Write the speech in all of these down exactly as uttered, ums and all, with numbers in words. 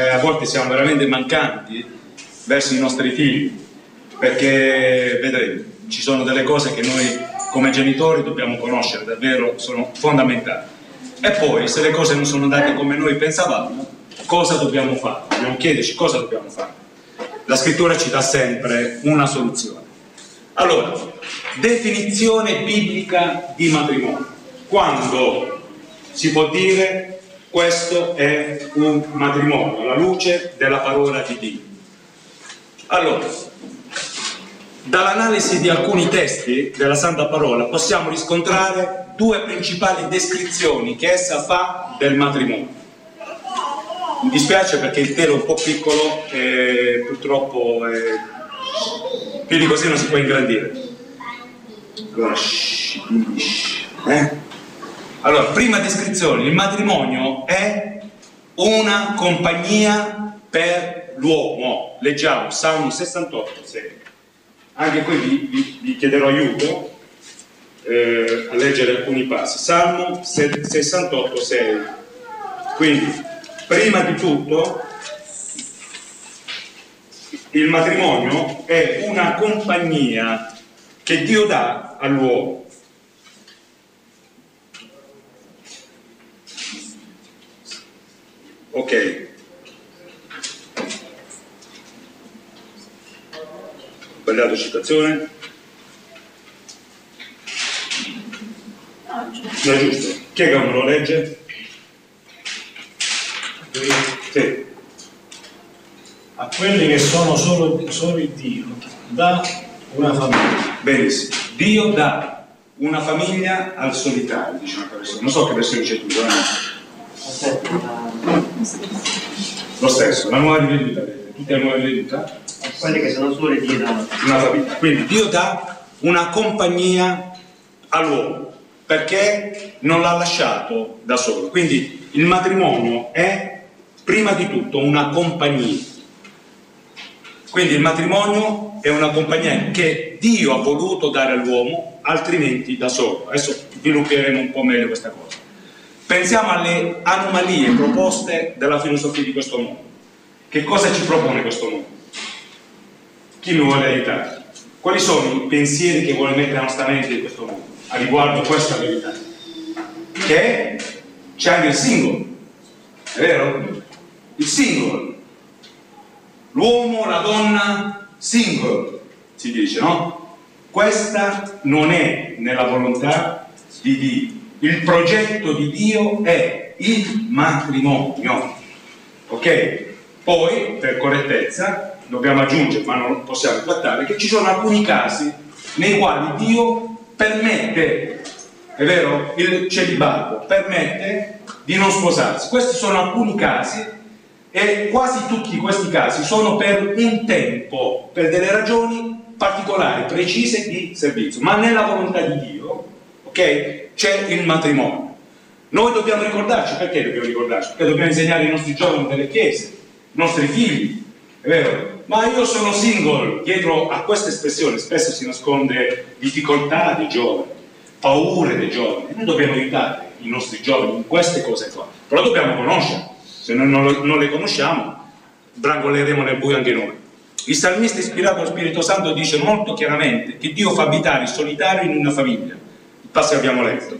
eh, a volte siamo veramente mancanti verso i nostri figli, perché vedrete, ci sono delle cose che noi come genitori dobbiamo conoscere, davvero sono fondamentali. E poi, se le cose non sono andate come noi pensavamo, cosa dobbiamo fare? Dobbiamo chiederci cosa dobbiamo fare. La scrittura ci dà sempre una soluzione. Allora, definizione biblica di matrimonio. Quando si può dire questo è un matrimonio alla luce della parola di Dio? Allora, dall'analisi di alcuni testi della Santa Parola possiamo riscontrare due principali descrizioni che essa fa del matrimonio. Mi dispiace perché il telo è un po' piccolo e purtroppo è... più di così non si può ingrandire. Allora, eh? Allora, prima descrizione, il matrimonio è una compagnia per l'uomo. Leggiamo Salmo sessantotto, sei. Anche qui vi, vi, vi chiederò aiuto eh, a leggere alcuni passi. Salmo sessantotto, sei. Quindi, prima di tutto, il matrimonio è una compagnia che Dio dà all'uomo. Ok. Sbagliato citazione? No, è giusto. Chi è che non lo legge? Sì. A quelli che sono solo, solo il Dio dà una famiglia. Benissimo. Dio dà una famiglia al solitario, dice una persona. Non so che versione c'è tu, lo stesso, la nuova riveduta, vedete? Tutti la nuova riveduta? Quelli che sono soli Dio dà una famiglia. Quindi Dio dà una compagnia all'uomo perché non l'ha lasciato da solo. Quindi il matrimonio è prima di tutto una compagnia. Quindi il matrimonio è una compagnia che Dio ha voluto dare all'uomo, altrimenti da solo. Adesso svilupperemo un po' meglio questa cosa. Pensiamo alle anomalie proposte dalla filosofia di questo mondo. Che cosa ci propone questo mondo? Chi mi vuole aiutare? Quali sono i pensieri che vuole mettere nella nostra mente di questo mondo a riguardo questa verità? Che c'è anche il singolo, è vero? Il singolo. L'uomo, la donna, single, si dice, no? Questa non è nella volontà di Dio. Il progetto di Dio è il matrimonio. Ok? Poi, per correttezza, dobbiamo aggiungere, ma non possiamo trattare, che ci sono alcuni casi nei quali Dio permette, è vero, il celibato, permette di non sposarsi. Questi sono alcuni casi e quasi tutti questi casi sono per un tempo, per delle ragioni particolari, precise di servizio, ma nella volontà di Dio, ok, c'è il matrimonio. Noi dobbiamo ricordarci, perché dobbiamo ricordarci? Perché dobbiamo insegnare ai nostri giovani delle chiese, ai nostri figli, è vero? Ma io sono single, dietro a questa espressione spesso si nasconde difficoltà dei giovani, paure dei giovani. Noi dobbiamo aiutare i nostri giovani in queste cose qua, però dobbiamo conoscere. Se noi non, lo, non le conosciamo, brancoleremo nel buio anche noi. Il salmista ispirato dallo Spirito Santo dice molto chiaramente che Dio fa abitare il solitario in una famiglia. Il passo che abbiamo letto.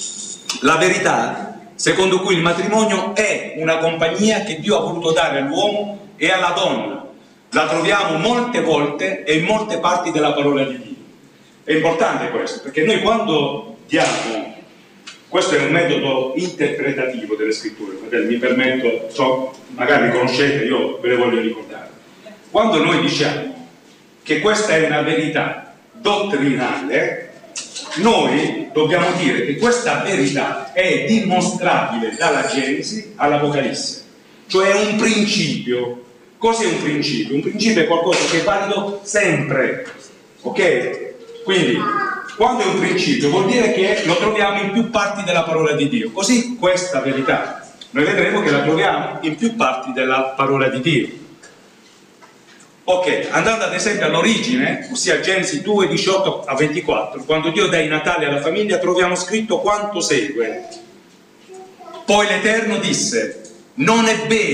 La verità, secondo cui il matrimonio è una compagnia che Dio ha voluto dare all'uomo e alla donna, la troviamo molte volte e in molte parti della parola di Dio. È importante questo, perché noi quando diamo... Questo è un metodo interpretativo delle scritture, fratelli, mi permetto, so, magari conoscete, io ve le voglio ricordare. Quando noi diciamo che questa è una verità dottrinale, noi dobbiamo dire che questa verità è dimostrabile dalla Genesi all'Apocalisse, cioè è un principio. Cos'è un principio? Un principio è qualcosa che è valido sempre, ok? Quindi, quando è un principio vuol dire che lo troviamo in più parti della parola di Dio. Così questa verità noi vedremo che la troviamo in più parti della parola di Dio. Ok, andando ad esempio all'origine, ossia Genesi due, diciotto a ventiquattro, quando Dio dà i natali alla famiglia, troviamo scritto quanto segue. Poi l'Eterno disse: non è bene